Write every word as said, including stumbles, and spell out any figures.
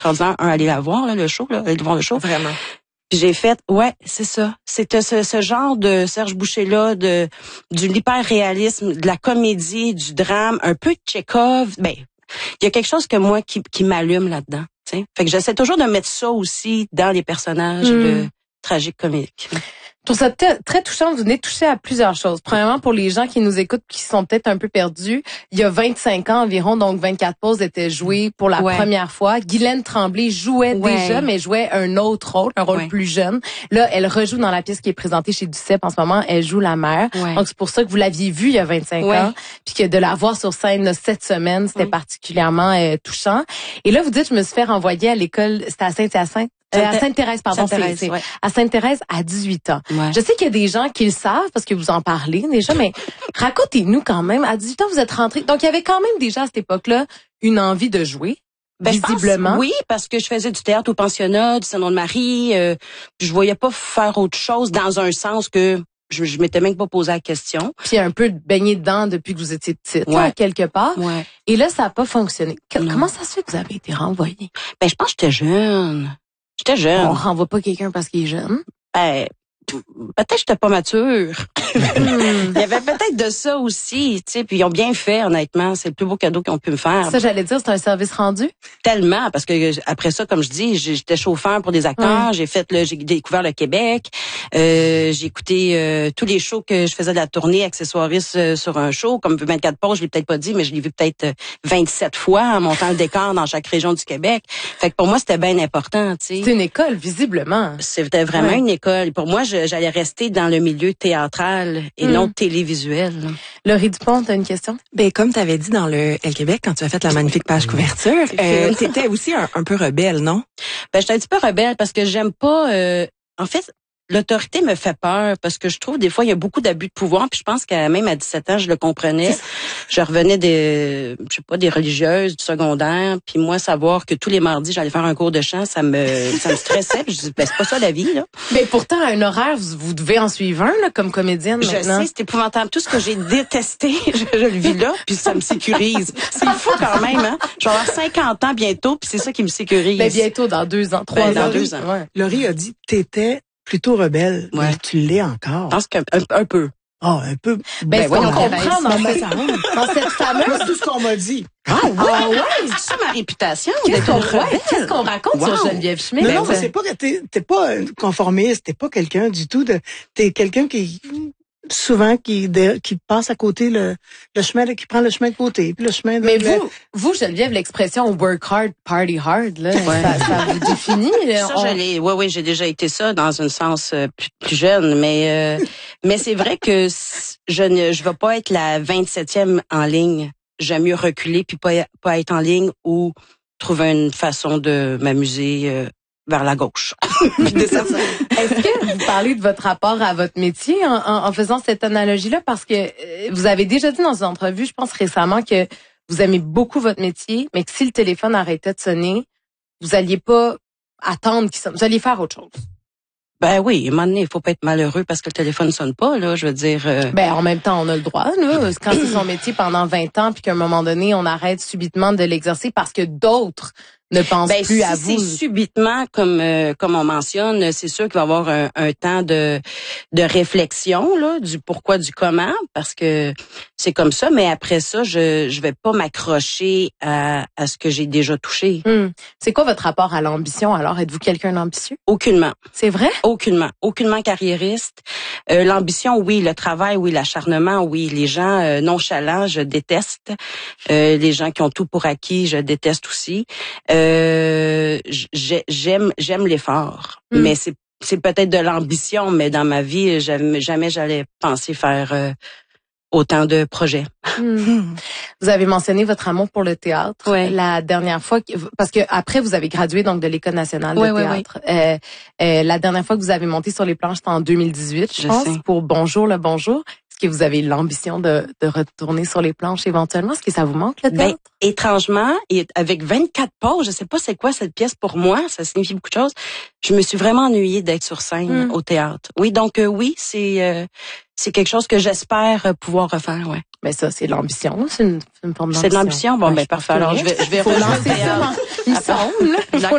extraordinaire. Un, aller la voir, là, le show, là, aller voir le show. Vraiment. Puis j'ai fait, ouais, c'est ça. C'était ce, ce genre de Serge Boucher-là, de du l'hyper-réalisme, de la comédie, du drame, un peu de Tchekhov. Ben, il y a quelque chose que moi qui, qui m'allume là-dedans. T'sais. Fait que j'essaie toujours de mettre ça aussi dans les personnages mm. de tragiques comiques. Je trouve ça t- très touchant. Vous venez de toucher à plusieurs choses. Premièrement, pour les gens qui nous écoutent, qui sont peut-être un peu perdus, il y a vingt-cinq ans environ, donc vingt-quatre pauses étaient jouées pour la ouais. première fois. Guylaine Tremblay jouait ouais. déjà, mais jouait un autre rôle, un rôle ouais. plus jeune. Là, elle rejoue dans la pièce qui est présentée chez Duceppe en ce moment. Elle joue la mère. Ouais. Donc, c'est pour ça que vous l'aviez vue il y a vingt-cinq ouais. ans, puis que de la voir sur scène là, cette semaine, c'était ouais. particulièrement euh, touchant. Et là, vous dites, je me suis fait renvoyer à l'école, c'était à Saint-Hyacinthe. Euh, à Sainte-Thérèse, pardon, Sainte-Thérèse, c'est, c'est ouais. à Sainte-Thérèse à dix-huit ans. Ouais. Je sais qu'il y a des gens qui le savent parce que vous en parlez déjà, mais racontez-nous quand même, à dix-huit ans, vous êtes rentrés. Donc, il y avait quand même déjà à cette époque-là une envie de jouer, ben, visiblement. Je pense, oui, parce que je faisais du théâtre au pensionnat, du Saint-Nom-de-Marie. Euh, je voyais pas faire autre chose dans un sens que je, je m'étais même pas posé la question. Puis un peu baigné dedans depuis que vous étiez petite, ouais. là, quelque part. Ouais. Et là, ça a pas fonctionné. Que, comment ça se fait que vous avez été renvoyée? Ben, je pense que j'étais jeune. J'étais jeune. On renvoie pas quelqu'un parce qu'il est jeune. Ben, peut-être que j'étais pas mature. Il y avait peut-être de ça aussi, tu sais. Puis ils ont bien fait, honnêtement. C'est le plus beau cadeau qu'ils ont pu me faire. Ça, j'allais dire, c'est un service rendu? Tellement, parce que après ça, comme je dis, j'étais chauffeur pour des acteurs. Ouais. J'ai fait, le, j'ai découvert le Québec. Euh, j'ai écouté euh, tous les shows que je faisais de la tournée accessoiriste euh, sur un show. Comme vingt-quatre pauses, je l'ai peut-être pas dit, mais je l'ai vu peut-être vingt-sept fois en montant le décor dans chaque région du Québec. Fait que pour moi, c'était bien important, tu sais. C'est une école, visiblement. C'était vraiment ouais. une école. Et pour moi, je, j'allais rester dans le milieu théâtral et mm. non télévisuel. Laurie Dupont, t'as une question? Ben, comme t'avais dit dans le Elle Québec, quand tu as fait la magnifique page couverture, euh, t'étais aussi un, un peu rebelle, non? Ben, j'étais un petit peu rebelle parce que j'aime pas, euh, en fait, l'autorité me fait peur parce que je trouve des fois il y a beaucoup d'abus de pouvoir, puis je pense qu'à même à dix-sept ans je le comprenais. Je revenais des je sais pas des religieuses du secondaire, puis moi savoir que tous les mardis j'allais faire un cours de chant, ça me ça me stressait, puis je dis ben c'est pas ça la vie là. Mais pourtant à un horaire vous, vous devez en suivre un là comme comédienne maintenant. Je sais, c'est épouvantable, tout ce que j'ai détesté, je, je le vis là, puis ça me sécurise. C'est fou quand même hein. Je vais avoir cinquante ans bientôt, puis c'est ça qui me sécurise. Ben bientôt dans deux ans, trois ben, ans, dans deux ans. Ouais. Laurie a dit t'étais plutôt rebelle, ouais. mais tu l'es encore. Je pense qu'un un, un peu. Ah, oh, un peu. Ben, ben ouais, on comprend dans, dans cette fameuse... C'est tout ce qu'on m'a dit. Ah ouais, ah, ouais. C'est ça ma réputation d'être rebelle. Qu'est-ce qu'on raconte wow. sur Geneviève Schmidt? Non, non, mais c'est pas que t'es, t'es pas conformiste, t'es pas quelqu'un du tout de... T'es quelqu'un qui... souvent qui de, qui passe à côté le le chemin qui prend le chemin de côté puis le chemin de mais le... vous vous Geneviève l'expression work hard party hard là ouais. ça, ça vous définit ça on... j'allais ouais ouais j'ai déjà été ça dans un sens euh, plus, plus jeune mais euh, mais c'est vrai que je ne je vais pas être la vingt-septième en ligne. J'aime mieux reculer puis pas pas être en ligne ou trouver une façon de m'amuser euh, vers la gauche. Est-ce que vous parlez de votre rapport à votre métier en, en, en faisant cette analogie-là? Parce que euh, vous avez déjà dit dans une entrevue, je pense récemment, que vous aimez beaucoup votre métier, mais que si le téléphone arrêtait de sonner, vous alliez pas attendre qu'il sonne. Vous alliez faire autre chose. Ben oui, à un moment donné, il faut pas être malheureux parce que le téléphone sonne pas, là, je veux dire... Euh... Ben, en même temps, on a le droit, là. Quand c'est son métier pendant vingt ans, puis qu'à un moment donné, on arrête subitement de l'exercer parce que d'autres ne pensent ben, plus si à vous. C'est subitement, comme euh, comme on mentionne, c'est sûr qu'il va y avoir un, un temps de de réflexion là, du pourquoi, du comment, parce que c'est comme ça. Mais après ça, je je vais pas m'accrocher à à ce que j'ai déjà touché. Hum. C'est quoi votre rapport à l'ambition alors? Êtes-vous quelqu'un d'ambitieux? Aucunement. C'est vrai? Aucunement. Aucunement carriériste. Euh, l'ambition, oui. Le travail, oui. L'acharnement, oui. Les gens euh, nonchalants, je déteste. Euh, les gens qui ont tout pour acquis, je déteste aussi. Euh, j'aime j'aime l'effort, mm. mais c'est c'est peut-être de l'ambition, mais dans ma vie, jamais, jamais j'allais penser faire euh, autant de projets. Mm. Vous avez mentionné votre amour pour le théâtre. Ouais. La dernière fois, parce que après vous avez gradué donc de l'École nationale de ouais, théâtre. Ouais, ouais. Euh, euh, la dernière fois que vous avez monté sur les planches, c'était en deux mille dix-huit, je, je pense, sais. Pour Bonjour le Bonjour. Est-ce que vous avez l'ambition de, de retourner sur les planches éventuellement? Est-ce que ça vous manque, le théâtre? Ben, étrangement, et avec vingt-quatre pauses, je sais pas c'est quoi cette pièce pour moi, ça signifie beaucoup de choses. Je me suis vraiment ennuyée d'être sur scène mm. au théâtre. Oui, donc euh, oui, c'est euh, c'est quelque chose que j'espère pouvoir refaire, ouais. Mais ça, c'est l'ambition, c'est une, une forme d'ambition. C'est de l'ambition? Bon, ouais, ben parfait. Alors, je vais, je vais relancer ça, il me semble.